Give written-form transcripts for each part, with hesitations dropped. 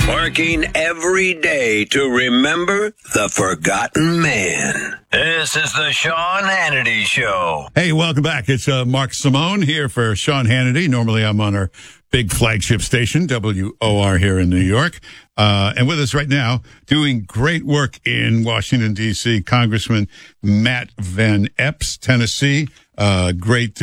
Working every day to remember the forgotten man. This is the Sean Hannity Show. Hey, welcome back. It's Mark Simone here for Sean Hannity. Normally I'm on our big flagship station, WOR here in New York. And with us right now, doing great work in Washington, D.C., Congressman Matt Van Epps, Tennessee. Great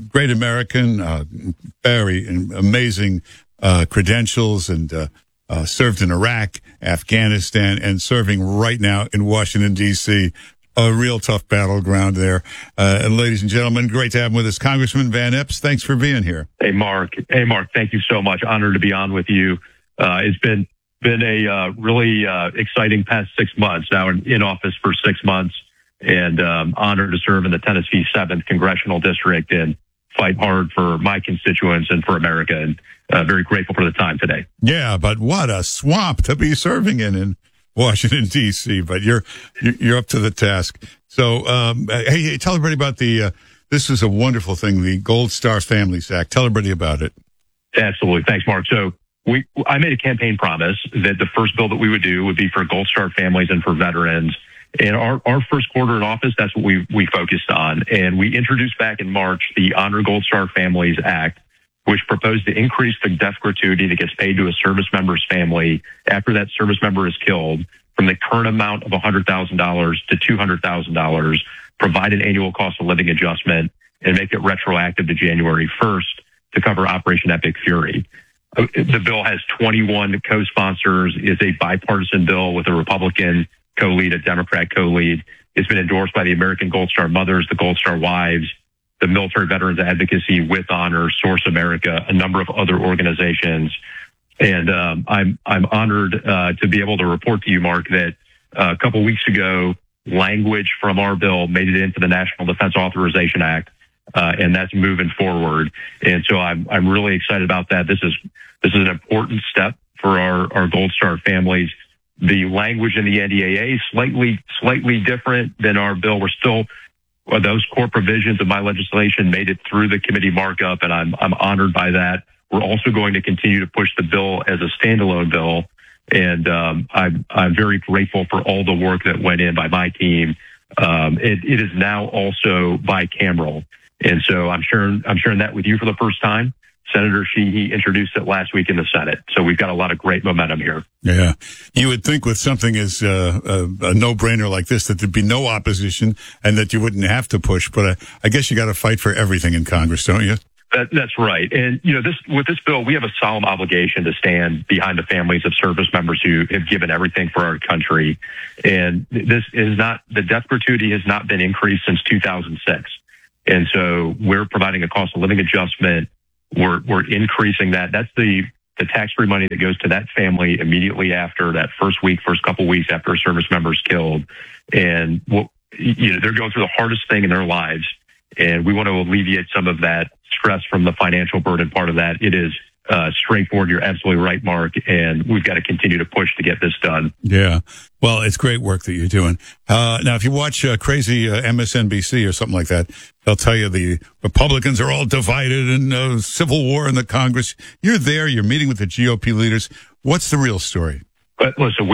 American, very amazing credentials, and served in Iraq, Afghanistan, and serving right now in Washington, D.C., a real tough battleground there. And ladies and gentlemen, great to have him with us. Congressman Van Epps, thanks for being here. Hey, Mark. Thank you so much. Honored to be on with you. It's been a really exciting past 6 months now, in office for 6 months, and honored to serve in the Tennessee 7th Congressional District and fight hard for my constituents and for America. And very grateful for the time today. Yeah, but what a swamp to be serving in Washington, D.C., but you're up to the task. So, hey, tell everybody about this is a wonderful thing, the Gold Star Families Act. Tell everybody about it. Absolutely. Thanks, Mark. So I made a campaign promise that the first bill that we would do would be for Gold Star families and for veterans. And our first quarter in office, that's what we focused on. And we introduced back in March the Honor Gold Star Families Act, which proposed to increase the death gratuity that gets paid to a service member's family after that service member is killed from the current amount of $100,000 to $200,000, provide an annual cost of living adjustment, and make it retroactive to January 1st to cover Operation Epic Fury. The bill has 21 co-sponsors, is a bipartisan bill with a Republican co-lead, a Democrat co-lead. It's been endorsed by the American Gold Star Mothers, the Gold Star Wives, the Military Veterans Advocacy, With Honor, Source America, a number of other organizations. And I'm honored to be able to report to you, Mark, that a couple weeks ago, language from our bill made it into the National Defense Authorization Act, and that's moving forward. And so I'm really excited about that. This is an important step for our Gold Star families. The language in the NDAA is slightly different than our bill. We're still those core provisions of my legislation made it through the committee markup, and I'm honored by that. We're also going to continue to push the bill as a standalone bill, and I'm very grateful for all the work that went in by my team. It is now also bicameral, and so I'm sharing that with you for the first time. Senator Sheehy introduced it last week in the Senate, so we've got a lot of great momentum here. Yeah, you would think with something as a no-brainer like this that there'd be no opposition and that you wouldn't have to push, but I guess you got to fight for everything in Congress, don't you? That's right. And, with this bill, we have a solemn obligation to stand behind the families of service members who have given everything for our country. And the death gratuity has not been increased since 2006. And so we're providing a cost of living adjustment. We're increasing that. That's the tax-free money that goes to that family immediately after that first couple weeks after a service member is killed. And, they're going through the hardest thing in their lives. And we want to alleviate some of that stress from the financial burden part of that. It is straightforward. You're absolutely right, Mark. And we've got to continue to push to get this done. Yeah. Well, it's great work that you're doing. Now, if you watch crazy MSNBC or something like that, they'll tell you the Republicans are all divided and civil war in the Congress. You're there. You're meeting with the GOP leaders. What's the real story? But listen,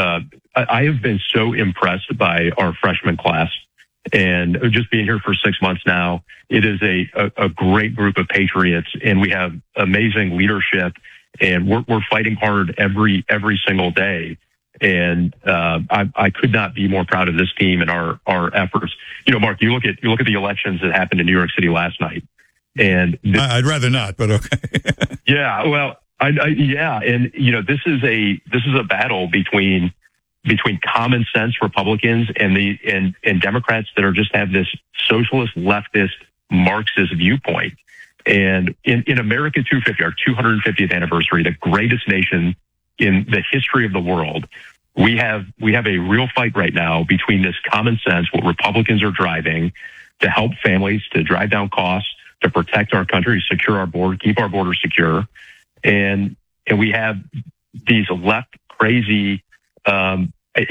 I have been so impressed by our freshman class. And just being here for 6 months now, it is a great group of patriots, and we have amazing leadership, and we're fighting hard every single day. And I could not be more proud of this team and our efforts. Mark, you look at the elections that happened in New York City last night, and I'd rather not, but okay. Yeah, well, yeah, and this is a battle between common sense Republicans and Democrats that just have this socialist, leftist, Marxist viewpoint. And in America 250, our 250th anniversary, the greatest nation in the history of the world, we have a real fight right now between this common sense, what Republicans are driving to help families, to drive down costs, to protect our country, secure our border, keep our border secure. And we have these left crazy, some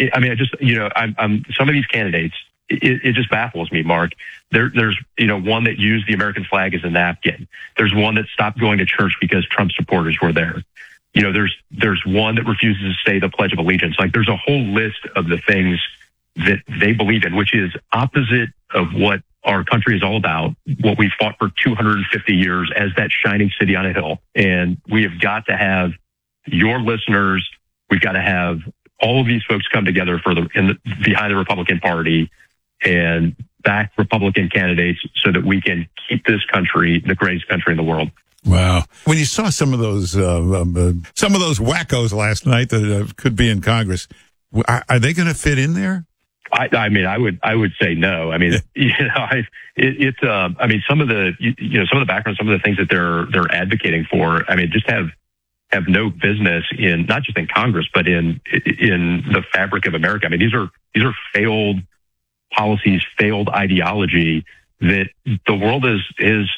of these candidates, it just baffles me, Mark. There's one that used the American flag as a napkin. There's one that stopped going to church because Trump supporters were there. there's one that refuses to say the Pledge of Allegiance. Like, there's a whole list of the things that they believe in, which is opposite of what our country is all about, what we fought for 250 years as that shining city on a hill. And we have got to have your listeners. We've got to have all of these folks come together behind the Republican Party and back Republican candidates so that we can keep this country the greatest country in the world. Wow. When you saw some of those wackos last night that could be in Congress, are they going to fit in there? I mean, I would say no. I mean, some of the background, some of the things that they're advocating for, I mean, just have no business in, not just in Congress, but in the fabric of America. I mean, these are failed policies, failed ideology that the world is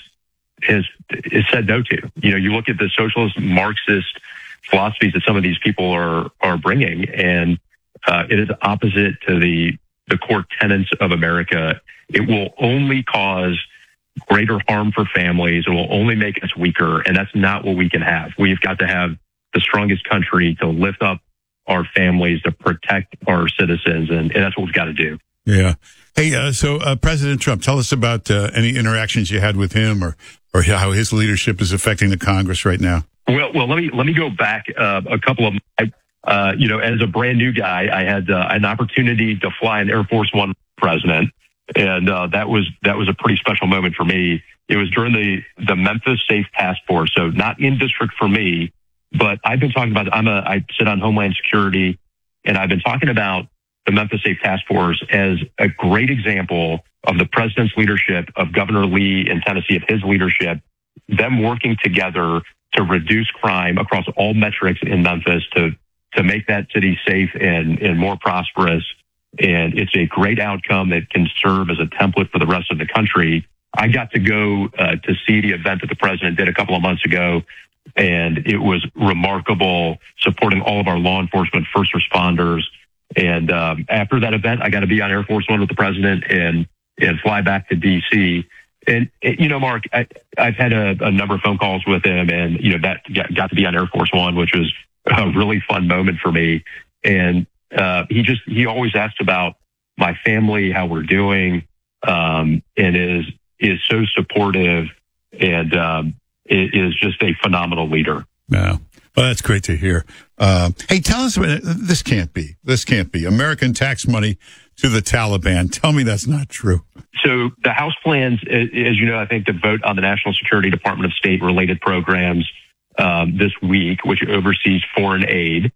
said no to. You look at the socialist Marxist philosophies that some of these people are bringing, and it is opposite to the core tenets of America. It will only cause greater harm for families. It will only make us weaker, and that's not what we can have. We've got to have the strongest country to lift up our families, to protect our citizens, and that's what we've got to do. Yeah. Hey, so President Trump, tell us about any interactions you had with him, or how his leadership is affecting the Congress right now. Well, let me go back a couple of. As a brand new guy, I had an opportunity to fly an Air Force One president, and that was a pretty special moment for me. It was during the Memphis Safe Task Force, so not in district for me, but I've been talking about. I sit on Homeland Security, and I've been talking about the Memphis Safe Task Force as a great example of the president's leadership, of Governor Lee in Tennessee, of his leadership, them working together to reduce crime across all metrics in Memphis, to make that city safe and more prosperous. And it's a great outcome that can serve as a template for the rest of the country. I got to go to see the event that the president did a couple of months ago, and it was remarkable, supporting all of our law enforcement, first responders. And after that event, I got to be on Air Force One with the president and fly back to D.C. And, Mark, I've had a number of phone calls with him, and, that got to be on Air Force One, which was a really fun moment for me. And he always asked about my family, how we're doing, and is so supportive, and is just a phenomenal leader. Yeah. Well, that's great to hear. Hey, tell us, this can't be American tax money to the Taliban. Tell me that's not true. So the House plans, as you know, I think, to vote on the National Security Department of State related programs this week, which oversees foreign aid.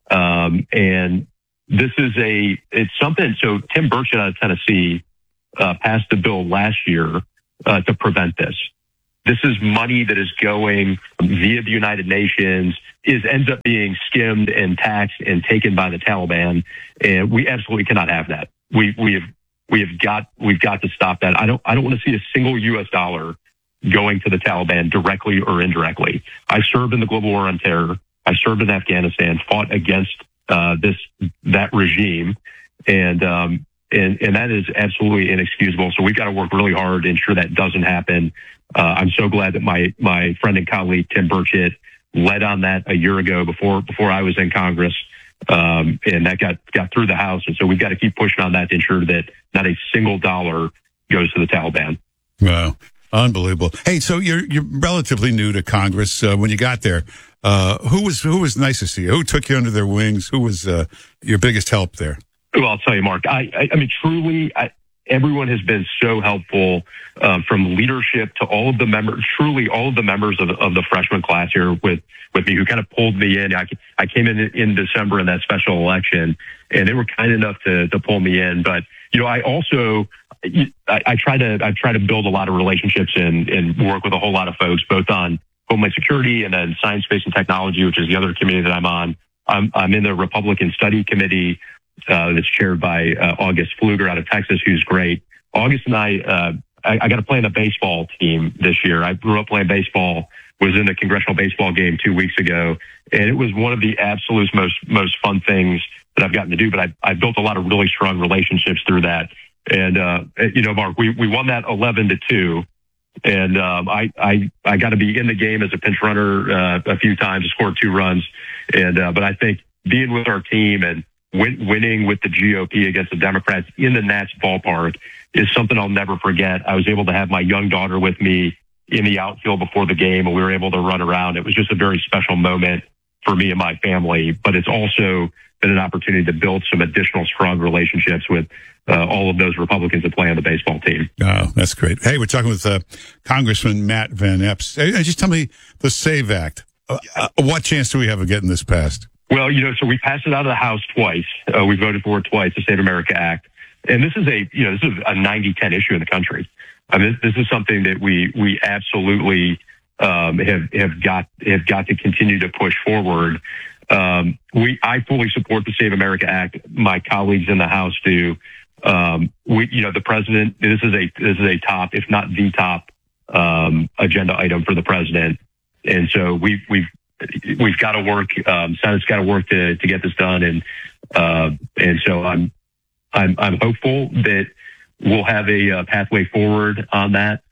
And this is it's something. So Tim Burchett out of Tennessee passed a bill last year to prevent this. This is money that is going via the United Nations, ends up being skimmed and taxed and taken by the Taliban, and we absolutely cannot have that. We've got to stop that. I don't want to see a single U.S. dollar going to the Taliban directly or indirectly. I served in the global war on terror. I served in Afghanistan, fought against that regime, and that is absolutely inexcusable. So we've got to work really hard to ensure that doesn't happen. I'm so glad that my friend and colleague Tim Burchett led on that a year ago before I was in Congress, and that got through the House. And so we've got to keep pushing on that to ensure that not a single dollar goes to the Taliban. Wow, unbelievable. Hey, so you're relatively new to Congress. When you got there, who was nicest to you? Who took you under their wings? Who was your biggest help there? Well, I'll tell you, Mark. I mean, truly, everyone has been so helpful, from leadership to all of the members. Truly, all of the members of the freshman class here with me, who kind of pulled me in. I came in December in that special election, and they were kind enough to pull me in. But I also I try to build a lot of relationships and work with a whole lot of folks, both on Homeland Security and then Science, Space, and Technology, which is the other committee that I'm on. I'm in the Republican Study Committee. That's chaired by August Pfluger out of Texas, who's great. August and I got to play in a baseball team this year. I grew up playing baseball, was in the congressional baseball game 2 weeks ago, and it was one of the absolute most fun things that I've gotten to do. But I've built a lot of really strong relationships through that. And Mark, we won that 11-2, And I got to be in the game as a pinch runner a few times, scored 2 runs. But I think being with our team and winning with the GOP against the Democrats in the Nats ballpark is something I'll never forget. I was able to have my young daughter with me in the outfield before the game, and we were able to run around. It was just a very special moment for me and my family, but it's also been an opportunity to build some additional strong relationships with all of those Republicans that play on the baseball team. Oh, that's great. Hey, we're talking with Congressman Matt Van Epps. Just tell me the SAVE Act. What chance do we have of getting this passed? Well, so we passed it out of the House twice. We voted for it twice, the Save America Act. And this is a 90-10 issue in the country. I mean, this is something that we absolutely have got to continue to push forward. I fully support the Save America Act. My colleagues in the House do. The president, this is a top, if not the top, agenda item for the president. And so we've got to work. Senate's got to work to get this done. And so I'm hopeful that we'll have a pathway forward on that.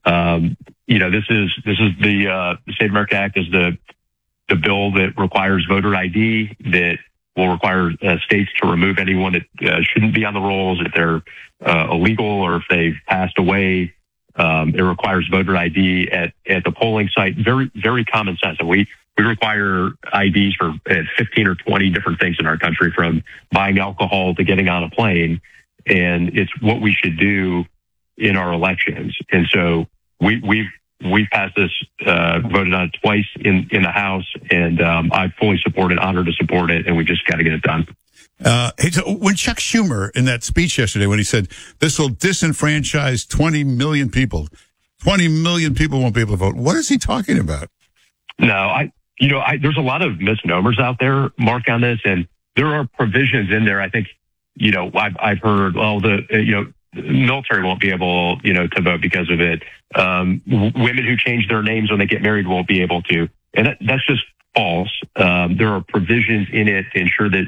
This is the Save America Act is the bill that requires voter ID, that will require states to remove anyone that shouldn't be on the rolls if they're illegal or if they've passed away. It requires voter ID at the polling site. Very, very common sense. And we require IDs for 15 or 20 different things in our country, from buying alcohol to getting on a plane. And it's what we should do in our elections. And so we've passed this, voted on it twice in the House, and I fully support it, honored to support it, and we just got to get it done. Hey, so when Chuck Schumer, in that speech yesterday, when he said this will disenfranchise 20 million people, 20 million people won't be able to vote, what is he talking about? No, there's a lot of misnomers out there, Mark, on this, and there are provisions in there. I think, I've heard, the military won't be able, to vote because of it. Women who change their names when they get married won't be able to, and that's just false. There are provisions in it to ensure that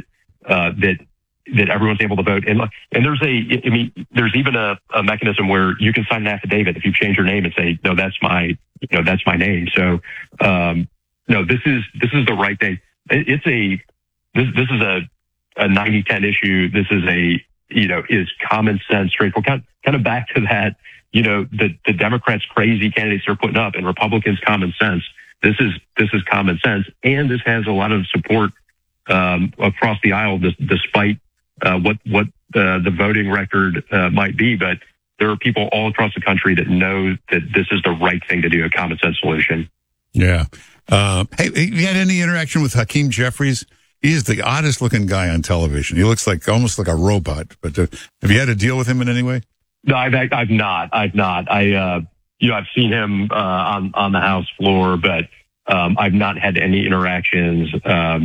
that everyone's able to vote. And there's there's even a mechanism where you can sign an affidavit if you change your name and say, no, that's my name. So, no, this is the right thing. This is a 90-10 issue. This is is common sense, straightforward. Kind of back to that, the Democrats' crazy candidates they're putting up and Republicans' common sense. This is common sense. And this has a lot of support across the aisle, despite what the voting record might be. But there are people all across the country that know that this is the right thing to do, a common sense solution. Yeah. Hey, you had any interaction with Hakeem Jeffries? He is the oddest looking guy on television. He looks almost like a robot. But have you had to deal with him in any way? No, I've not. I've seen him on the House floor, but I've not had any interactions.